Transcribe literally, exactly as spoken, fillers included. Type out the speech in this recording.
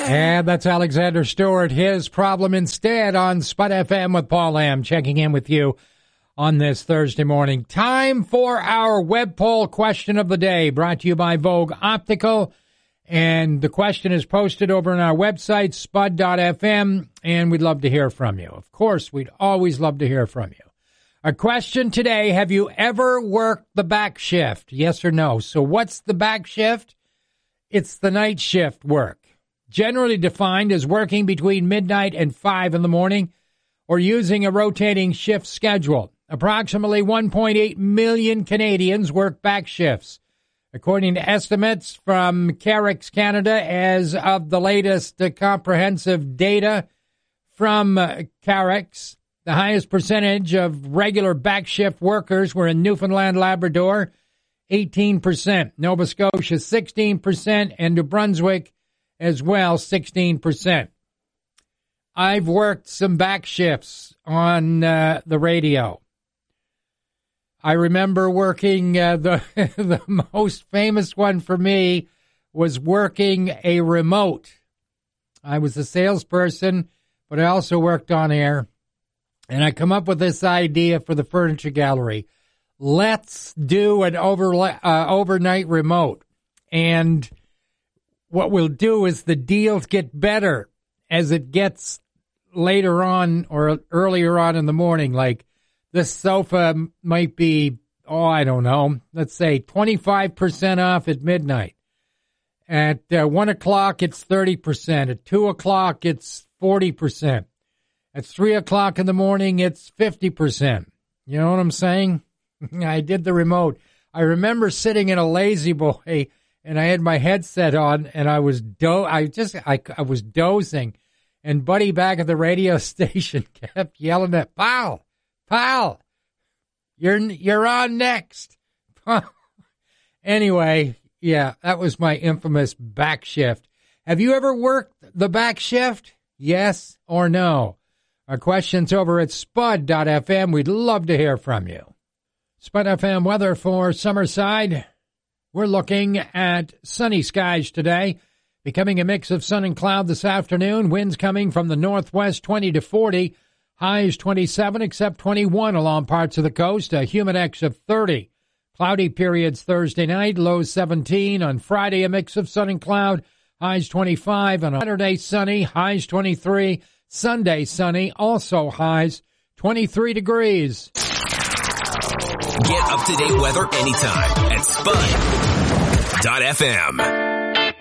And that's Alexander Stewart, his problem instead on Spud F M with Paul Lamb, checking in with you on this Thursday morning. Time for our web poll question of the day, brought to you by Vogue Optical. And the question is posted over on our website, spud dot f m, and we'd love to hear from you. Of course, we'd always love to hear from you. A question today, have you ever worked the back shift? Yes or no? So what's the back shift? It's the night shift work, generally defined as working between midnight and five in the morning or using a rotating shift schedule. Approximately one point eight million Canadians work back shifts, according to estimates from Carrick's Canada as of the latest uh, comprehensive data from uh, Carrick's. The highest percentage of regular back shift workers were in Newfoundland, Labrador, eighteen percent, Nova Scotia, sixteen percent, and New Brunswick as well, sixteen percent. I've worked some back shifts on uh, the radio. I remember working, uh, the the most famous one for me was working a remote. I was a salesperson, but I also worked on air. And I come up with this idea for the furniture gallery. Let's do an over, uh, overnight remote. And what we'll do is the deals get better as it gets later on or earlier on in the morning. Like this sofa might be, oh, I don't know, let's say twenty-five percent off at midnight. At uh, one o'clock, it's thirty percent. At two o'clock, it's forty percent. At three o'clock in the morning, it's fifty percent. You know what I'm saying? I did the remote. I remember sitting in a lazy boy, and I had my headset on, and I was do. I just, I, I was dozing, and Buddy back at the radio station kept yelling at Pal, Pal, you're you're on next. Anyway, yeah, that was my infamous back shift. Have you ever worked the back shift? Yes or no? Our question's over at spud dot f m. We'd love to hear from you. Spud F M weather for Summerside. We're looking at sunny skies today, becoming a mix of sun and cloud this afternoon. Winds coming from the northwest, twenty to forty. Highs twenty-seven, except twenty-one along parts of the coast. A humidex of thirty. Cloudy periods Thursday night, lows seventeen. On Friday, a mix of sun and cloud. Highs twenty-five. On Saturday, sunny. Highs twenty-three. Sunday, sunny, also highs twenty-three degrees. Get up-to-date weather anytime at spud dot f m.